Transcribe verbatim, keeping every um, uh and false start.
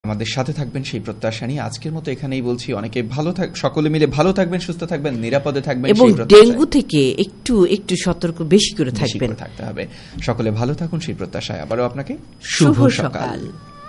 আমাদের সাথে থাকবেন সেই প্রত্যাশা নিয়ে আজকের মতো এখানেই বলছি, অনেকে ভালো থাক, সকলে মিলে ভালো থাকবেন, সুস্থ থাকবেন, নিরাপদে থাকবেন এবং ডেঙ্গু থেকে একটু একটু সতর্ক বেশি করে থাকবেন, থাকতে হবে। সকলে ভালো থাকুন সেই প্রত্যাশায় আবারও আপনাকে শুভ সকাল।